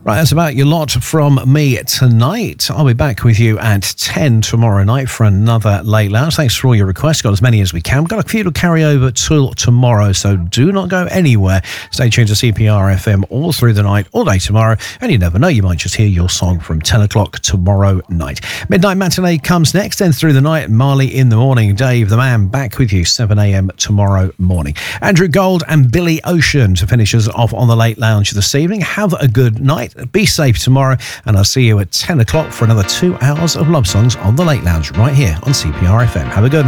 Right, that's about your lot from me tonight. I'll be back with you at 10 tomorrow night for another Late Lounge. Thanks for all your requests. Got as many as we can. We've got a few to carry over till tomorrow, so do not go anywhere. Stay tuned to CPR FM all through the night, all day tomorrow, and you never know, you might just hear your song from 10 o'clock tomorrow night. Midnight Matinee comes next, then through the night, Marley in the morning. Dave the Man back with you 7 a.m. tomorrow morning. Andrew Gold and Billy Ocean to finish us off on the Late Lounge this evening. Have a good night. Be safe tomorrow, and I'll see you at 10 o'clock for another 2 hours of love songs on the Late Lounge right here on CPR FM. Have a good night.